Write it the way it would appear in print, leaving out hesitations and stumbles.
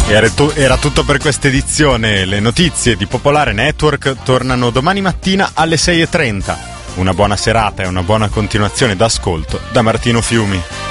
Era tutto per questa edizione. Le notizie di Popolare Network tornano domani mattina alle 6:30. Una buona serata e una buona continuazione d'ascolto da Martino Fiumi.